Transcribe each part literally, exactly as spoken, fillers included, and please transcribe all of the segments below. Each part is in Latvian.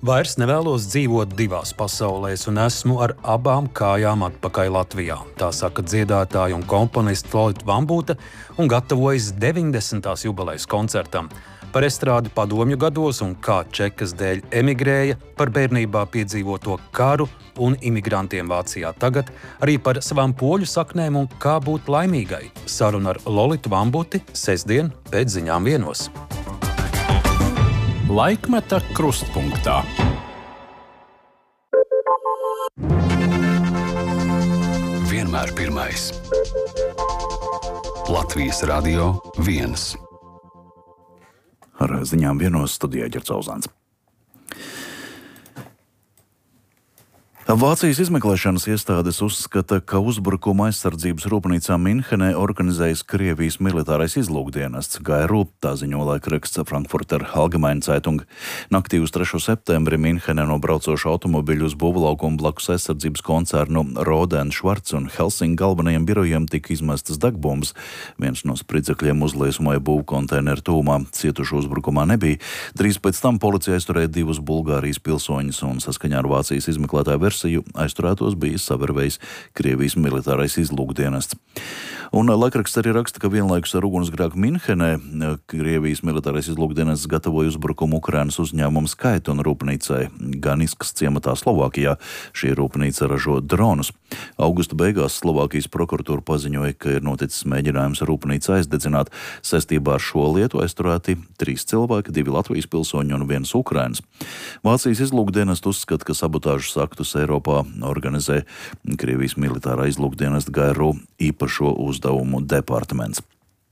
Vairs nevēlos dzīvot divās pasaulēs un esmu ar abām kājām atpakaļ Latvijā. Tā saka dziedātāja un komponiste Lolita Vambūte un gatavojas deviņdesmitās jubilejas koncertam. Par estrādi padomju gados un kā čekas dēļ emigrēja, par bērnībā piedzīvoto karu un imigrantiem Vācijā tagad, arī par savām poļu saknēm un kā būt laimīgai. Saruna ar Lolitu Vambūti sestdien pēc ziņām vienos. Laikmeta krustpunktā. Vienmēr pirmais. Latvijas Radio viens. Ar ziņām vienos studijā Ģercauzāns. Vācijas izmeklēšanas iestādes uzskata, ka uzbrukuma aizsardzības rūpnīcā Minhenē organizējis Krievijas militārais izlūkdienests G R U, tā ziņo laikraksts Frankfurter Allgemeine Zeitung. Naktī uz trešo septembri Minhenē no braucošu automobiļu uz būvlaukumu blakus aizsardzības koncernu Rohde and Schwarz un Helsinki galvenajiem birojiem tika izmestas degbombas. Viens no spridzekļiem uzliesmoja būvkonteineru tūmā. Cietušu uzbrukumā nebija. Drīz pēc tam policija aizturēja divus Bulgārijas pilsoņus un saskaņā ar Vācijas izmeklētāju versiju aizturētos bija savervējis Krievijas militārais izlūkdienests. Un laikraksts arī raksta, ka vienlaikus ar ugunsgrēku Minhenē Krievijas militārais izlūkdienests gatavoja uzbrukumu Ukrainas uzņēmumu Skaiton rūpnīcai Ganiskas ciematā Slovākijā. Šī rūpnīca ražo dronus. Augusta beigās Slovākijas prokuratūra paziņoja, ka ir noticis mēģinājums rūpnīcu aizdedzināt. Saistībā ar šo lietu aizturēti trīs cilvēki, divi Latvijas pilsoņi un viens Ukrainas. Vācijas izlūkdienests uzskata, ka sabotāžas aktus Eiropā organizē Krievijas militārā izlūkdienesta G R U īpašo uzdevumu departaments.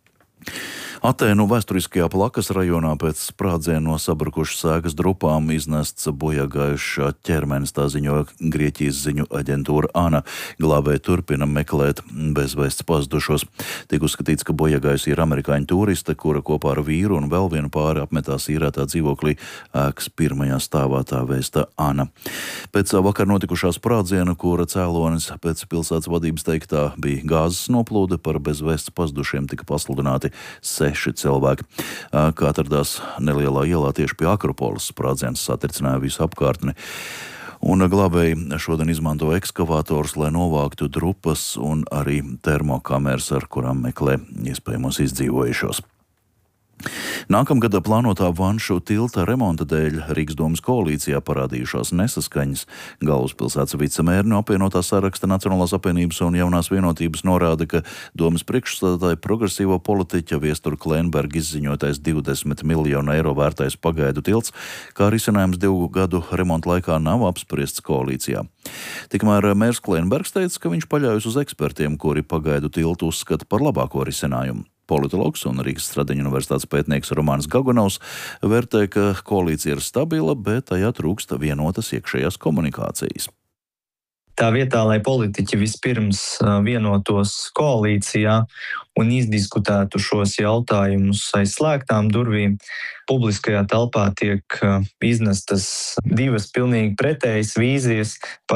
Atēnu vēsturiskajā Plakas rajonā pēc sprādziena no sabrukušas sēkas drupām iznests bojāgājušā ķermenis, tā ziņoja Grieķijas ziņu aģentūra ANA. Glābēji turpina meklēt bezvēsts pazudušos. Tiek uzskatīts, ka bojāgājusi ir amerikāņu turiste, kura kopā ar vīru un vēl vienu pāri apmetās īrētā dzīvoklī ēkas pirmajā stāvā, tā vēsta ANA. Pēc vakar notikušā sprādziena, kura cēlonis pēc pilsētas vadības teiktā bija gāzes noplūde, par bezvēsts pazudušiem tika pasludināti seši cilvēki, kā atradās nelielā ielā tieši pie Akropoles. Sprādziens satricināja visu apkārtni. Un glābēji šodien izmanto ekskavātors, lai novāktu drupas un arī termokameras, ar kurām meklē iespējamos izdzīvojušos. Nākamgad plānotā Vanšu tilta remonta dēļ Rīgas domas koalīcijā parādījušās nesaskaņas. Galvaspilsētas vicemēri no apvienotā saraksta Nacionālās apvienības un Jaunās vienotības norāda, ka domas priekšsēdētāja progresīvo politiķa Viestura Klēnberga izziņotais divdesmit miljonu eiro vērtais pagaidu tilts, kā risinājums divu gadu remonta laikā nav apspriests koalīcijā. Tikmēr mērs Klēnbergs teica, ka viņš paļaujas uz ekspertiem, kuri pagaidu tiltu uzskata par labāko risinājumu. Politologs un Rīgas Stradiņu universitātes pētnieks Romāns Gagunovs vērtē, ka koalīcija ir stabila, bet tajā trūkst vienotas iekšējās komunikācijas. Tā vietā, lai politiķi vispirms vienotos koalīcijā un izdiskutētu šos jautājumus aiz slēgtām durvīm, publiskajā telpā tiek iznestas divas pilnīgi pretējas vīzijas.